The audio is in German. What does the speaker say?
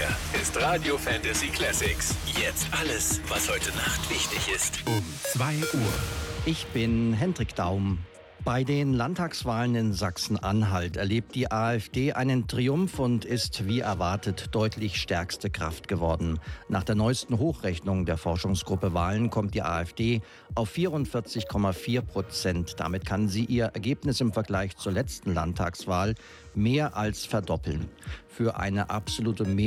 Hier ist Radio Fantasy Classics. Jetzt alles, was heute Nacht wichtig ist. Um 2 Uhr. Ich bin Hendrik Daum. Bei den Landtagswahlen in Sachsen-Anhalt erlebt die AfD einen Triumph und ist wie erwartet deutlich stärkste Kraft geworden. Nach der neuesten Hochrechnung der Forschungsgruppe Wahlen kommt die AfD auf 44,4%. Damit kann sie ihr Ergebnis im Vergleich zur letzten Landtagswahl mehr als verdoppeln. Für eine absolute